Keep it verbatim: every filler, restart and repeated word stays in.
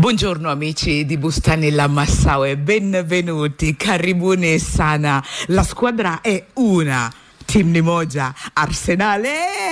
Buongiorno amici di Bustani La Massaue, benvenuti, karibuni sana. La squadra è una, timu ni moja, Arsenale